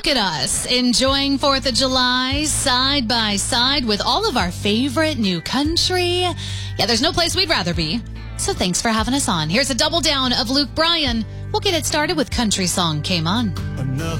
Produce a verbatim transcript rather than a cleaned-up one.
Look at us, enjoying fourth of July side by side with all of our favorite new country. Yeah, there's no place we'd rather be. So thanks for having us on. Here's a double down of Luke Bryan. We'll get it started with Country Song Came On.